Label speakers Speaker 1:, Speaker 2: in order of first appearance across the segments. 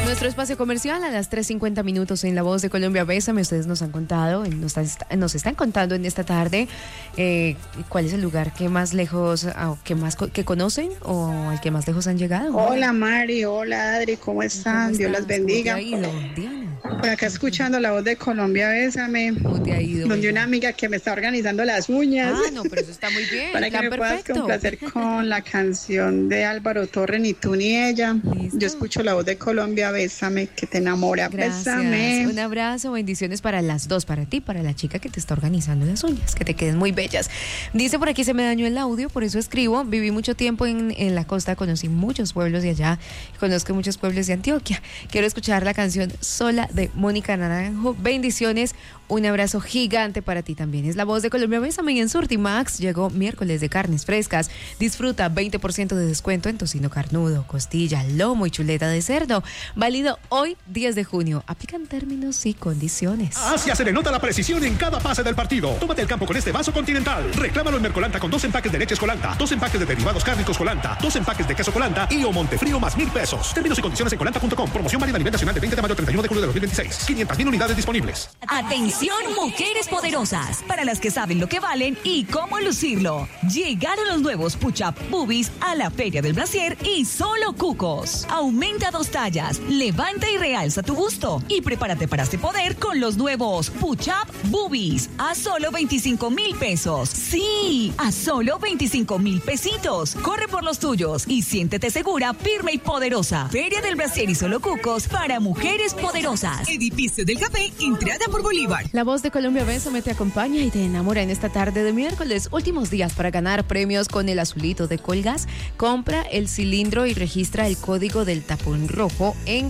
Speaker 1: Nuestro espacio comercial a las 3:50 minutos en La Voz de Colombia. Bésame, ustedes nos han contado, nos están contando en esta tarde cuál es el lugar que más lejos, que conocen o al que más lejos han llegado.
Speaker 2: Hola Mari, hola Adri, ¿cómo están? Dios las bendiga.
Speaker 1: ¿Cómo te ha ido, Diana?
Speaker 2: Por acá escuchando La Voz de Colombia, Bésame.
Speaker 1: ¿Cómo te ha ido?
Speaker 2: Donde una amiga que me está organizando las uñas.
Speaker 1: Ah, no, pero eso está muy bien.
Speaker 2: Para que me puedas complacer con la canción de Álvaro Torres, Ni tú ni ella.
Speaker 1: ¿Listo?
Speaker 2: Yo escucho La Voz de Colombia, Bésame, que te enamora.
Speaker 1: Gracias.
Speaker 2: Bésame.
Speaker 1: Un abrazo, bendiciones para las dos, para ti, para la chica que te está organizando las uñas, que te queden muy bellas. Dice por aquí, se me dañó el audio, por eso escribo. Viví mucho tiempo en la costa, conocí muchos pueblos de allá, conozco muchos pueblos de Antioquia. Quiero escuchar la canción Sola de Mónica Naranjo. Bendiciones, un abrazo gigante para ti también. Es La Voz de Colombia. Bésame. Y en Surtimax llegó miércoles de carnes frescas. Disfruta 20% de descuento en tocino carnudo, costilla, lomo y chuleta de cerdo. Válido hoy, 10 de junio. Aplican términos y condiciones.
Speaker 3: Asia se le nota la precisión en cada pase del partido. Tómate el campo con este vaso Continental. Reclámalo en Mercolanta con 2 empaques de leches Colanta, 2 empaques de derivados cárnicos Colanta, 2 empaques de queso Colanta y o Montefrío más 1,000 pesos. Términos y condiciones en colanta.com. Promoción válida a nivel nacional de 20 de mayo al 31 de julio de 2026. 500,000 unidades disponibles.
Speaker 4: Atención, mujeres poderosas, para las que saben lo que valen y cómo lucirlo. Llegaron los nuevos Push-Up Boobies a la Feria del Brasier y solo cucos. Aumenta 2 tallas, levanta y realza tu busto y prepárate para este poder con los nuevos Push-Up Boobies a solo 25,000 pesos. Sí, a solo 25,000 pesitos. Corre por los tuyos y siéntete segura, firme y poderosa. Feria del Brasier y solo cucos para mujeres poderosas. Edificio del Café, entrada por Bolívar.
Speaker 1: La Voz de Colombia, Bésame, te acompaña y te enamora en esta tarde de miércoles. Últimos días para ganar premios con el azulito de Colgas. Compra el cilindro y registra el código del tapón rojo en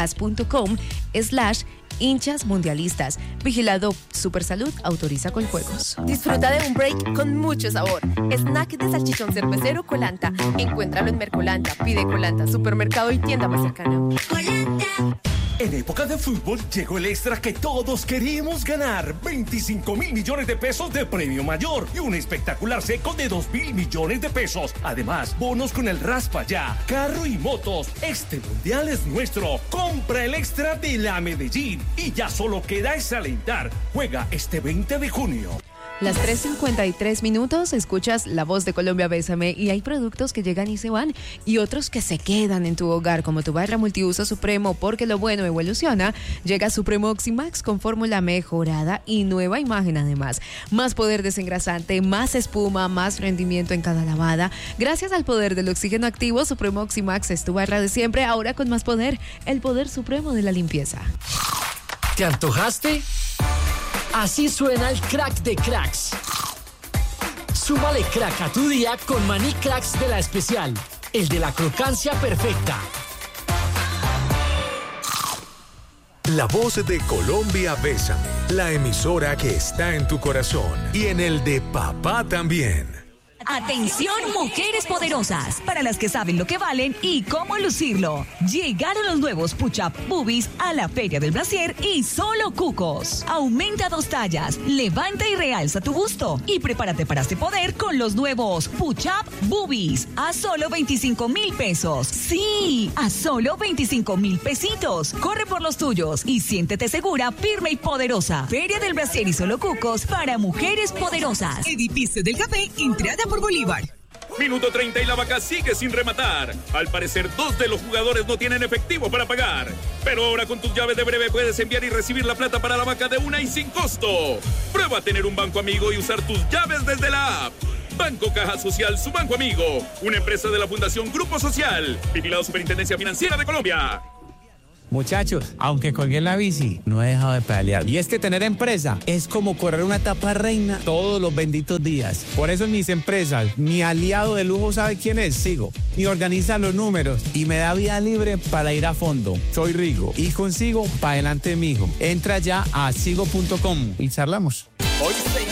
Speaker 1: colgas.com/hinchas mundialistas. Vigilado Supersalud, autoriza con juegos.
Speaker 5: Disfruta de un break con mucho sabor. Snack de salchichón cervecero Colanta. Encuéntralo en Mercolanta. Pide Colanta, supermercado y tienda más cercana.
Speaker 6: En época de fútbol llegó el extra que todos queríamos ganar. 25,000 millones de pesos de premio mayor y un espectacular seco de 2,000 millones de pesos. Además, bonos con el Raspa Ya, carro y motos. Este mundial es nuestro. Compra el extra de la Medellín y ya solo queda es alentar. Juega este 20 de junio.
Speaker 1: Las 3:53 minutos, escuchas La Voz de Colombia, Bésame, y hay productos que llegan y se van y otros que se quedan en tu hogar, como tu barra multiuso Supremo, porque lo bueno evoluciona. Llega Supremo Oximax con fórmula mejorada y nueva imagen además. Más poder desengrasante, más espuma, más rendimiento en cada lavada. Gracias al poder del oxígeno activo, Supremo Oximax es tu barra de siempre, ahora con más poder, el poder supremo de la limpieza.
Speaker 7: ¿Te antojaste? Así suena el crack de cracks. Súmale crack a tu día con maní cracks de La Especial, el de la crocancia perfecta.
Speaker 8: La Voz de Colombia, Bésame, la emisora que está en tu corazón y en el de papá también.
Speaker 4: Atención, mujeres poderosas, para las que saben lo que valen y cómo lucirlo. Llegaron los nuevos Push-Up Boobies a la Feria del Brasier y solo cucos. Aumenta 2 tallas, levanta y realza tu busto y prepárate para este poder con los nuevos Push-Up Boobies a solo 25,000 pesos. Sí, a solo 25,000 pesitos. Corre por los tuyos y siéntete segura, firme y poderosa. Feria del Brasier y solo cucos para mujeres poderosas. Edificio del Café, entrada por Bolívar.
Speaker 9: Minuto 30 y la vaca sigue sin rematar. Al parecer, 2 de los jugadores no tienen efectivo para pagar. Pero ahora con tus llaves de Breve puedes enviar y recibir la plata para la vaca de una y sin costo. Prueba a tener un banco amigo y usar tus llaves desde la app. Banco Caja Social, su banco amigo. Una empresa de la Fundación Grupo Social. Vigilado Superintendencia Financiera de Colombia.
Speaker 10: Muchachos, aunque colgué la bici, no he dejado de pedalear. Y es que tener empresa es como correr una etapa reina todos los benditos días. Por eso en mis empresas, mi aliado de lujo sabe quién es, Sigo. Y organiza los números y me da vía libre para ir a fondo. Soy Rigo y consigo para adelante, mijo. Entra ya a sigo.com y charlamos.
Speaker 6: Hoy